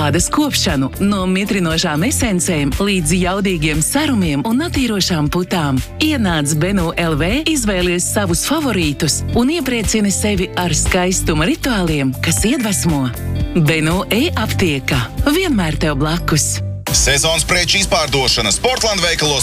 ādas kopšanu, no mitrinošām esencēm līdz jaudīgiem sarumiem un attīrošām putām. Ienāc Benu LV, izvēlies savus favorītus un iepriecini sevi ar skaistuma rituāliem, kas iedvesmo. Benu e-aptieka. Vienmēr tev blakus. Sezonas preču izpārdošana Sportland veikalos